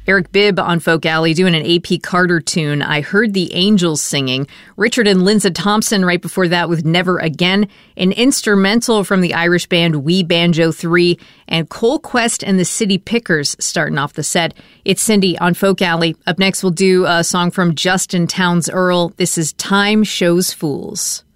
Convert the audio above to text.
Eric Bibb on Folk Alley doing an A.P. Carter tune. I Heard the Angels Singing. Richard and Lindsay Thompson right before that with Never Again. An instrumental from the Irish band We Banjo 3. And Cole Quest and the City Pickers starting off the set. It's Cindy on Folk Alley. Up next, we'll do a song from Justin Townes Earle. This is Time Shows Fools.